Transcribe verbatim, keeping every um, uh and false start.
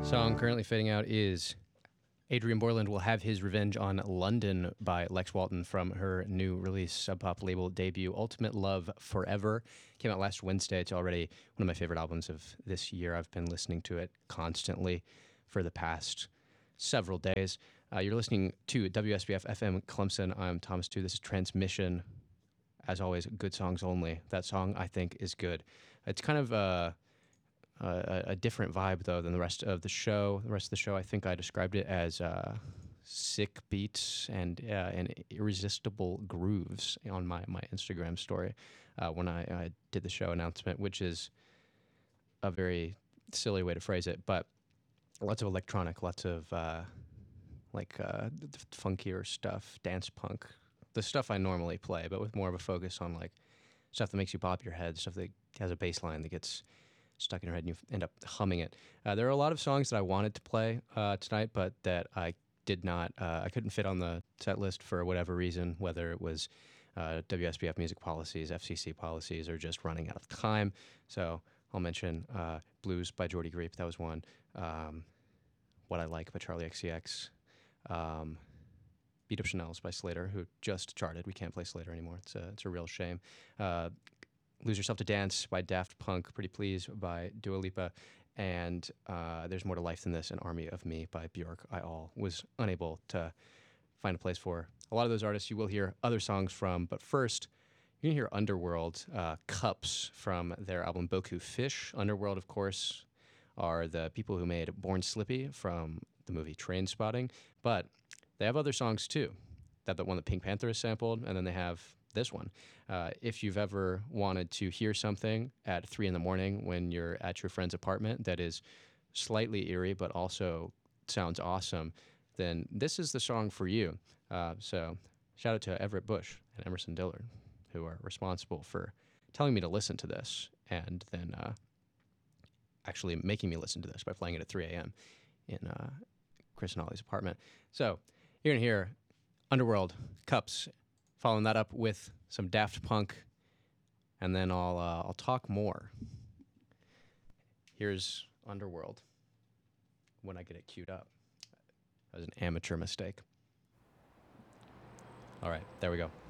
Song currently fading out is Adrian Borland Will Have His Revenge on London by Lex Walton from her new release, Sub Pop label debut, Ultimate Love Forever. Came out last Wednesday. It's already one of my favorite albums of this year. I've been listening to it constantly for the past several days. Uh, you're listening to W S B F F M Clemson. I'm Thomas Tu. This is Transmission. As always, good songs only. That song, I think, is good. It's kind of a, a, a different vibe, though, than the rest of the show. The rest of the show, I think I described it as uh, sick beats and uh, and irresistible grooves on my, my Instagram story uh, when I, I did the show announcement, which is a very silly way to phrase it. But lots of electronic, lots of uh, like uh, funkier stuff, dance punk, the stuff I normally play, but with more of a focus on like stuff that makes you pop your head, stuff that has a bass line that gets stuck in your head and you end up humming it. Uh, there are a lot of songs that I wanted to play uh, tonight, but that I did not, uh, I couldn't fit on the set list for whatever reason, whether it was uh, W S B F music policies, F C C policies, or just running out of time. So I'll mention uh, Blues by Jordy Griep, that was one. Um, What I Like by Charlie X C X. Um, Beat Up Chanel's by Slater, who just charted. We can't play Slater anymore. It's a, it's a real shame. Uh, Lose Yourself to Dance by Daft Punk. Pretty Please by Dua Lipa. And uh, There's More to Life Than This, An Army of Me by Bjork. I all was unable to find a place for. A lot of those artists you will hear other songs from, but first, you're going to hear Underworld, uh, Cups from their album Boku Fish. Underworld, of course, are the people who made Born Slippy from the movie Trainspotting, but they have other songs too. That the one that Pink Panther has sampled, and then they have this one. Uh, if you've ever wanted to hear something at three in the morning when you're at your friend's apartment that is slightly eerie but also sounds awesome, then this is the song for you. Uh, so shout out to Everett Bush and Emerson Dillard, who are responsible for telling me to listen to this and then uh, actually making me listen to this by playing it at three a.m. in uh, Chris and Ollie's apartment. So you're going to hear Underworld, Cups, following that up with some Daft Punk, and then I'll, uh, I'll talk more. Here's Underworld when I get it queued up. That was an amateur mistake. All right, there we go.